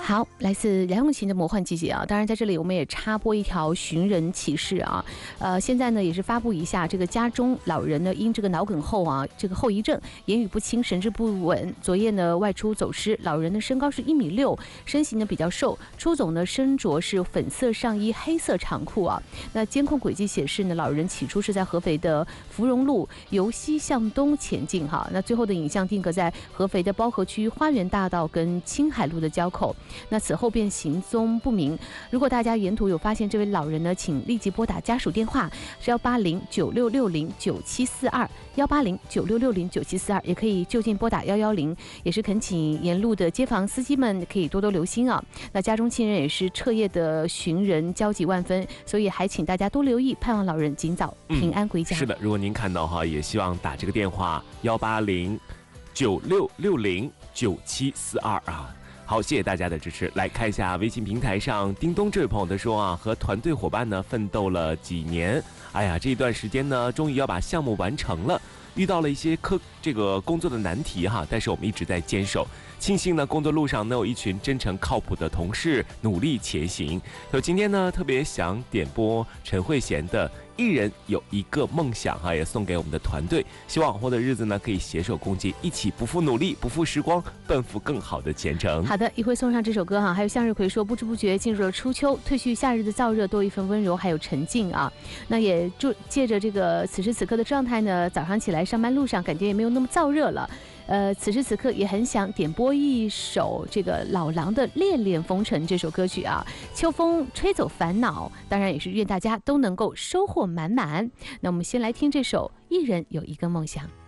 好，来自梁咏琪的魔幻季节啊，当然在这里我们也插播一条寻人启事啊，现在呢也是发布一下这个家中老人呢因这个脑梗后啊这个后遗症，言语不清，神志不稳，昨夜呢外出走失，老人的身高是1.6米，身形呢比较瘦，出走呢身着是粉色上衣、黑色长裤啊。那监控轨迹显示呢，老人起初是在合肥的芙蓉路由西向东前进哈，那最后的影像定格在合肥的包河区花园大道跟青海路的交口。那此后便行踪不明。如果大家沿途有发现这位老人呢，请立即拨打家属电话，是18096609742，18096609742，也可以就近拨打110，也是恳请沿路的街坊司机们可以多多留心啊。那家中亲人也是彻夜的寻人，焦急万分，所以还请大家多留意，盼望老人尽早平安归家。 是的，如果您看到哈，也希望打这个电话18096609742啊。好，谢谢大家的支持。来看一下微信平台上，叮咚这位朋友他说啊，和团队伙伴呢奋斗了几年，哎呀，这一段时间呢，终于要把项目完成了，遇到了一些这个工作的难题哈，但是我们一直在坚守。庆幸呢，工作路上能有一群真诚靠谱的同事努力前行。所以今天呢，特别想点播陈慧娴的《一人有一个梦想》哈，也送给我们的团队。希望往后的日子呢，可以携手共进，一起不负努力，不负时光，奔赴更好的前程。 好的，一会送上这首歌哈。还有向日葵说，不知不觉进入了初秋，褪去夏日的燥热，多一份温柔，还有沉静啊。那也就借着这个此时此刻的状态呢，早上起来上班路上感觉也没有那么燥热了。此时此刻也很想点播一首这个老狼的《恋恋风尘》这首歌曲啊，秋风吹走烦恼，当然也是愿大家都能够收获满满。那我们先来听这首《一人有一个梦想》。